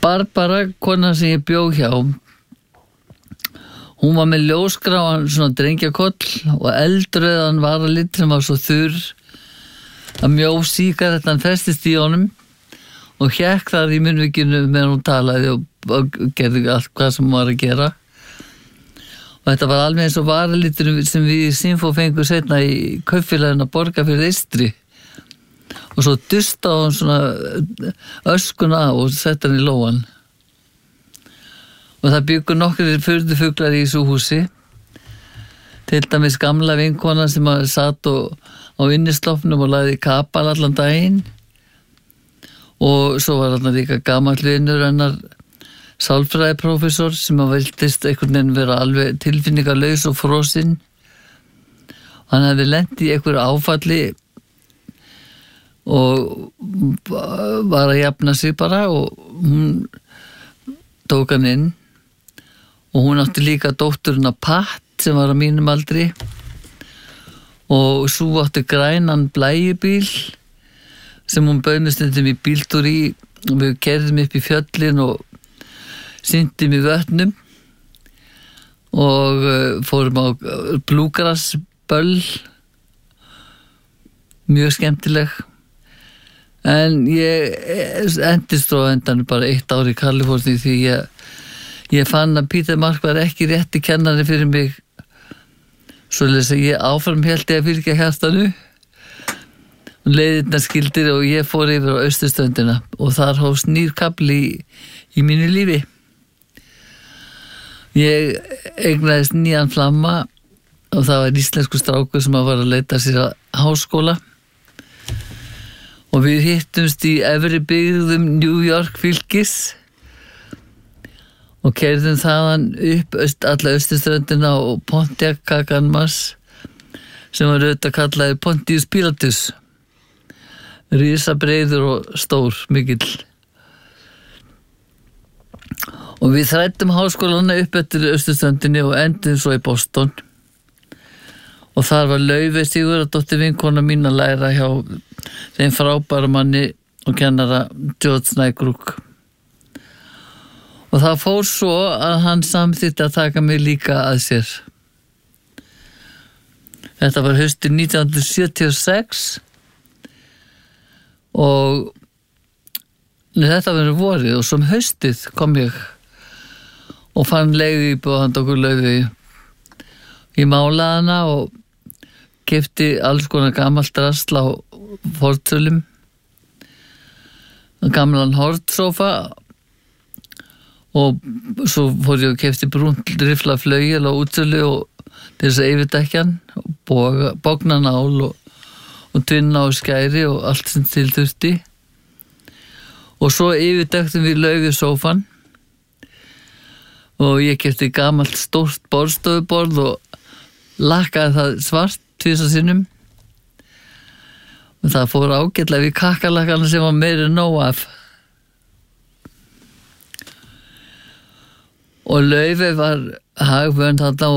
Barbara, konan sem ég bjó hjá, hún var með ljósgráan svona drengjakoll og eldröðan varalit sem var svo þurr að mjó sígarettan festist í honum og hékk þar í munnvikinu meðan hún talaði og gerði allt hvað sem hún var að gera. Og þetta var alveg eins og varaliturinn sem við í Sinfó fengum seinna í kaupfélaginu að borga fyrir Eystri. Og svo dustaði hún svona öskuna og setta hann í lóan. Og það byggu nokkrir furðufuglar í þessu húsi. Til dæmis gamla vinkona sem satt á innislofnum og lagði kapal allan daginn. Og svo var hann líka gamall vinur hennar sálfræðiprófessor sem viltist einhvern veginn vera alveg tilfinningalaus og frosinn. Hann hefði lent í einhverju áfalli og var að jafna sig bara og hún tók hann inn og hún átti líka dótturina Pat sem var á mínum aldri og svo átti grænan blæjubíl sem hún bauð með stundum í bíltúr í og við keyrðum upp í fjöllin og syndum í vötnum og fórum á blúgrassböll, mjög skemmtileg. En ég endist á endanum bara 1 ár í Kaliforníu því ég fann að Peter Mark var ekki rétti kennari fyrir mig, svoleiðis að ég áfram héldi að fylgja hjartanu og leiðirnar skildir og ég fór yfir á austurströndina og þar hófst nýr kafli í mínu lífi. Ég eignaðist nýjan flamma og það var íslensku strákur sem var að leita sér að háskóla og við hittumst í efri byggðum New York fylkis og keyrðum þaðan upp alla austurströndina og Pontiac Kaganmas sem var auðvitað kallaði Pontius Pilatus, risabreiður og stór, mikill. Og við þrættum háskólana upp eftir austurströndinni og endum svo í Boston. Og þar var Laufey Sigurðardóttir vinkona mín að læra hjá þeim frábæra manni og kennara George Nygruk. Og það fór svo að hann samþykkti að taka mig líka að sér. Þetta var haustið 1976 og þetta var vorið og som haustið kom ég og fann leiguíbúð handa okkur Laufey. Ég málaði hana og keypti alls konar gamalt drasl á fortölum, gamlan hortsófa og svo fór ég og keypti brúnt rifla flauel á útsölu og til þess að yfirdekjan og bógnanál og tvinna og skæri og allt sem til þurfti. Og svo yfirdektum við Laufey sófan og ég keypti gamalt stórt borðstofuborð og lakkaði það svart 2 sinnum. Og það fór ágætlega við kakkalakana sem var meira nóg af. Og Laufey var hagvönd þarna